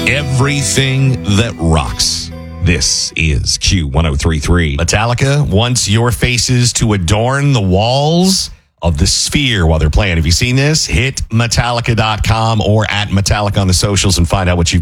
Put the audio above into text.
Everything that rocks. This is Q1033. Metallica wants your faces to adorn the walls of the Sphere while they're playing. Have you seen this? Hit Metallica.com or at Metallica on the socials and find out what you